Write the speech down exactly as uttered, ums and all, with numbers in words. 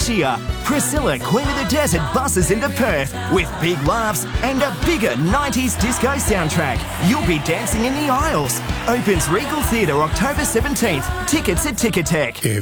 this year. Priscilla, Queen of the Desert buses into Perth with big laughs and a bigger nineties disco soundtrack. You'll be dancing in the aisles. Opens Regal Theatre October seventeenth. Tickets at Ticketek.